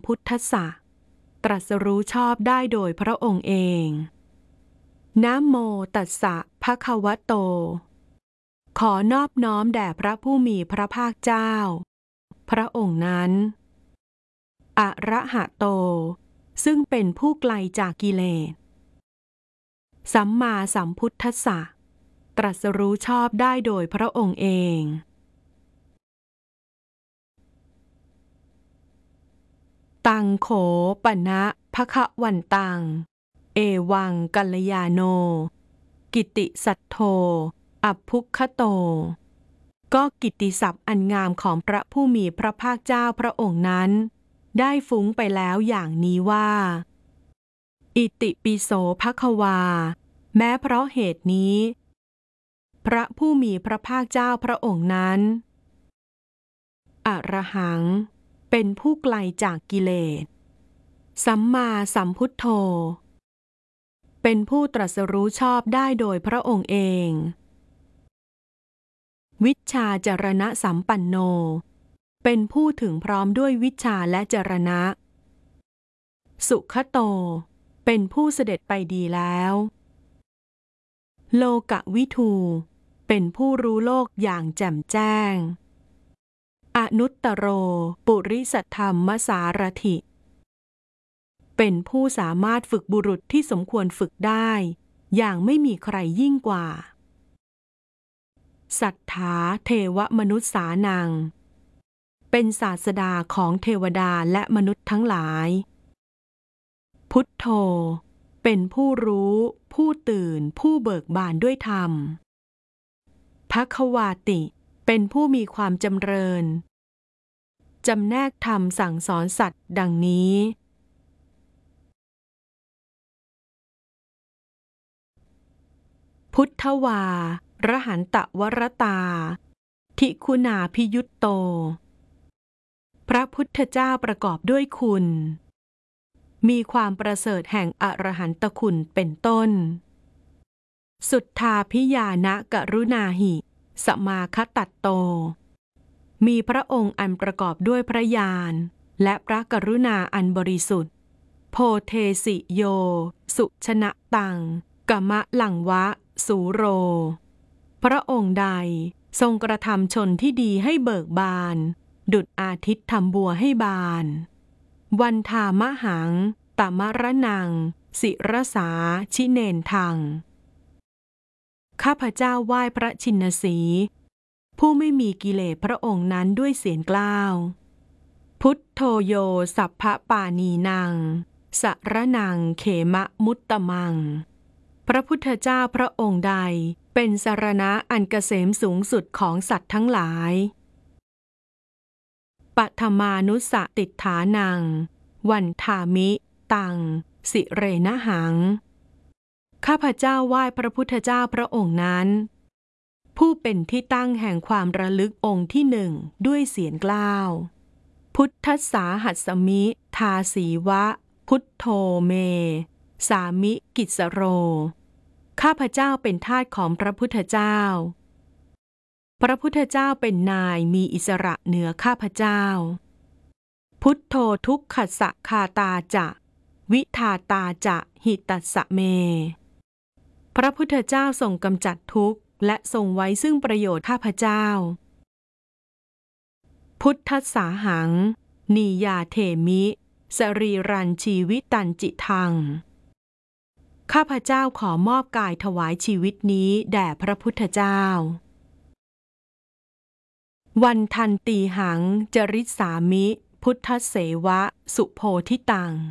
พุทธัสสะตรัสรู้ชอบได้โดยพระองค์เองนะโมตัสสะภะคะวะโตขอนอบน้อมแด่พระผู้มีพระภาคเจ้าพระองค์นั้นอะระหะโตซึ่งเป็นผู้ไกลจากกิเลสสัมมาสัมพุทธัสสะตรัสรู้ชอบได้โดยพระองค์เองตังโขปนะภคะวันตังเอวังกัลยาโนกิตติสัทโธอัพพุคโตก็กิตติศัพท์อันงามของพระผู้มีพระภาคเจ้าพระองค์นั้นได้ฟุ้งไปแล้วอย่างนี้ว่าอิติปิโสภควาแม้เพราะเหตุนี้พระผู้มีพระภาคเจ้าพระองค์นั้นอรหังเป็นผู้ไกลจากกิเลสสัมมาสัมพุทโธเป็นผู้ตรัสรู้ชอบได้โดยพระองค์เองวิชชาจรณะสัมปันโนเป็นผู้ถึงพร้อมด้วยวิชชาและจรณะสุขโตเป็นผู้เสด็จไปดีแล้วโลกวิทูเป็นผู้รู้โลกอย่างแจ่มแจ้งอนุตตโรปุริสธรรมสารถิเป็นผู้สามารถฝึกบุรุษที่สมควรฝึกได้อย่างไม่มีใครยิ่งกว่าสัทธาเทวมนุษสานังเป็นศาสดาของเทวดาและมนุษย์ทั้งหลายพุทโธเป็นผู้รู้ผู้ตื่นผู้เบิกบานด้วยธรรมภควาติเป็นผู้มีความจำเริญจำแนกธรรมสั่งสอนสัตว์ดังนี้พุทธวารหันตวรตาทิคุณาภิยุตโตพระพุทธเจ้าประกอบด้วยคุณมีความประเสริฐแห่งอรหันตคุณเป็นต้นสุทธาภิญาณกรุณาหิสมาคตัตโตมีพระองค์อันประกอบด้วยพระญาณและพระกรุณาอันบริสุทธิ์โพเทสิโยสุชนะตังกมะลังวะสูโรพระองค์ใดทรงกระทำชนที่ดีให้เบิกบานดุจอาทิตย์ทำบัวให้บานวันทามหังตมรนังศิรสาชิเนนทังข้าพเจ้าไหว้พระชินสีผู้ไม่มีกิเลสพระองค์นั้นด้วยเสียงกล้าวพุทโธโยสัพพปานีนังสรนังเขมะมุตตมังพระพุทธเจ้าพระองค์ใดเป็นสรณะอันเกษมสูงสุดของสัตว์ทั้งหลายปัทมานุสติฏฐานังวันทามิตังสิเรนะหังข้าพเจ้าไหว้พระพุทธเจ้าพระองค์นั้นผู้เป็นที่ตั้งแห่งความระลึกองค์ที่หนึ่งด้วยเสียงกล้าวพุทธัสสาหัสมิทาสีวะพุทโธเมสามิกิสโรข้าพเจ้าเป็นทาสของพระพุทธเจ้าพระพุทธเจ้าเป็นนายมีอิสระเหนือข้าพเจ้าพุทโธทุกขัสสะคาตาจะวิทาตาจะหิตัสสะเมพระพุทธเจ้าทรงกำจัดทุกข์และทรงไว้ซึ่งประโยชน์ข้าพเจ้าพุทธัสสาหังนียาเถมิสรีรันชีวิตันจิทังข้าพเจ้าขอมอบกายถวายชีวิตนี้แด่พระพุทธเจ้าวันทันตีหังจริสามิพุทธเสวะสุโพธิตัง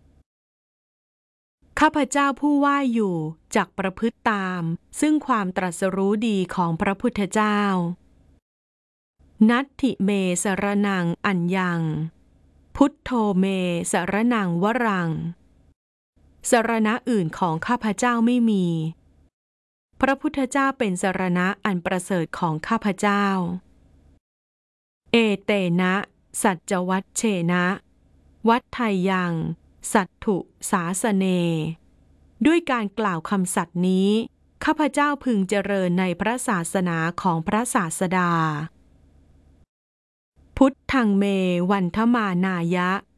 ข้าพเจ้าผู้ไหว้อยู่จักประพฤติตามซึ่งความตรัสรู้ดีของพระพุทธเจ้านัตถิเมสรนังอัญญังพุทโธเมสรนังวรังสรณะอื่นของข้าพเจ้าไม่มีพระพุทธเจ้าเป็นสรณะอันประเสริฐของข้าพเจ้าเอเตนะสัจวัชเชนะวัฏไทยังสัตถุสาสเนด้วยการกล่าวคำสัตย์นี้ข้าพเจ้าพึงเจริญในพระศาสนาของพระศาสดาพุทธังเมวันทมานายะ